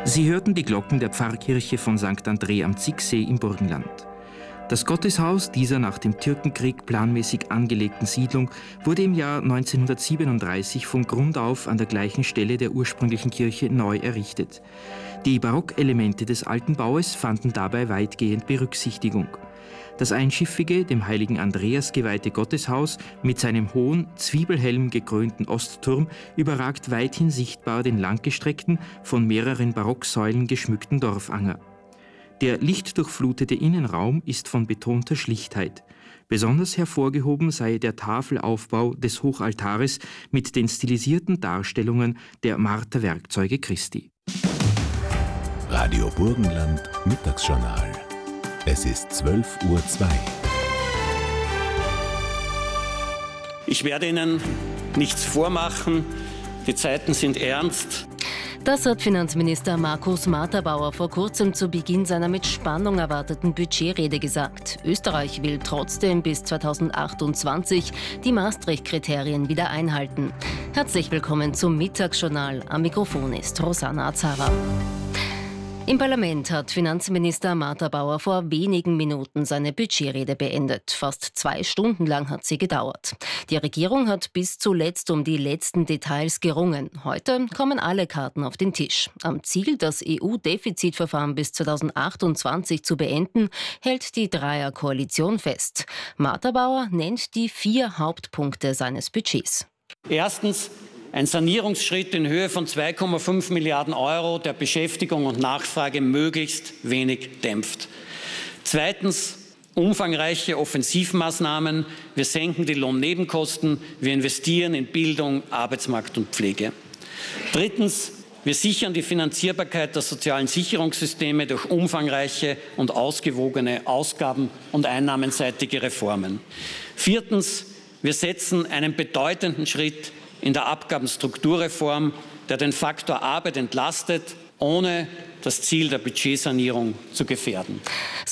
Sie hörten die Glocken der Pfarrkirche von St. Andrä am Zicksee im Burgenland. Das Gotteshaus dieser nach dem Türkenkrieg planmäßig angelegten Siedlung wurde im Jahr 1937 von Grund auf an der gleichen Stelle der ursprünglichen Kirche neu errichtet. Die Barockelemente des alten Baues fanden dabei weitgehend Berücksichtigung. Das einschiffige, dem heiligen Andreas geweihte Gotteshaus mit seinem hohen, zwiebelhelm gekrönten Ostturm überragt weithin sichtbar den langgestreckten, von mehreren Barocksäulen geschmückten Dorfanger. Der lichtdurchflutete Innenraum ist von betonter Schlichtheit. Besonders hervorgehoben sei der Tafelaufbau des Hochaltares mit den stilisierten Darstellungen der Marterwerkzeuge Christi. Radio Burgenland Mittagsjournal. Es ist 12:02 Uhr. Ich werde Ihnen nichts vormachen. Die Zeiten sind ernst. Das hat Finanzminister Markus Marterbauer vor kurzem zu Beginn seiner mit Spannung erwarteten Budgetrede gesagt. Österreich will trotzdem bis 2028 die Maastricht-Kriterien wieder einhalten. Herzlich willkommen zum Mittagsjournal. Am Mikrofon ist Rosanna Azara. Im Parlament hat Finanzminister Marterbauer vor wenigen Minuten seine Budgetrede beendet. Fast 2 Stunden lang hat sie gedauert. Die Regierung hat bis zuletzt um die letzten Details gerungen. Heute kommen alle Karten auf den Tisch. Am Ziel, das EU-Defizitverfahren bis 2028 zu beenden, hält die Dreierkoalition fest. Marterbauer nennt die 4 Hauptpunkte seines Budgets. Erstens, ein Sanierungsschritt in Höhe von 2,5 Milliarden Euro, der Beschäftigung und Nachfrage möglichst wenig dämpft. Zweitens, umfangreiche Offensivmaßnahmen. Wir senken die Lohnnebenkosten, wir investieren in Bildung, Arbeitsmarkt und Pflege. Drittens, wir sichern die Finanzierbarkeit der sozialen Sicherungssysteme durch umfangreiche und ausgewogene Ausgaben- und einnahmenseitige Reformen. Viertens, wir setzen einen bedeutenden Schritt in der Abgabenstrukturreform, der den Faktor Arbeit entlastet, ohne das Ziel der Budgetsanierung zu gefährden.